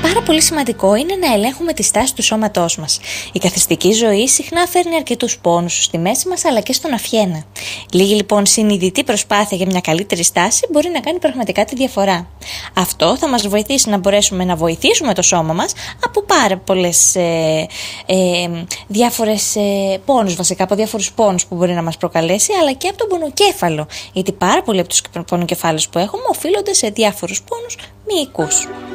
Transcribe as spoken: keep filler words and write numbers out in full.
Πάρα πολύ σημαντικό είναι να ελέγχουμε τη στάση του σώματός μας. Η καθιστική ζωή συχνά φέρνει αρκετούς πόνους στη μέση μας αλλά και στον αυχένα. Λίγη λοιπόν συνειδητή προσπάθεια για μια καλύτερη στάση μπορεί να κάνει πραγματικά τη διαφορά. Αυτό θα μας βοηθήσει να μπορέσουμε να βοηθήσουμε το σώμα μας από πάρα πολλές ε, ε, διάφορες ε, πόνους, βασικά από διάφορους πόνους που μπορεί να μας προκαλέσει, αλλά και από τον πονοκέφαλο. Γιατί πάρα πολλοί από τους πονοκεφάλους που έχουμε οφείλονται σε διάφορους πόνους μυϊκούς.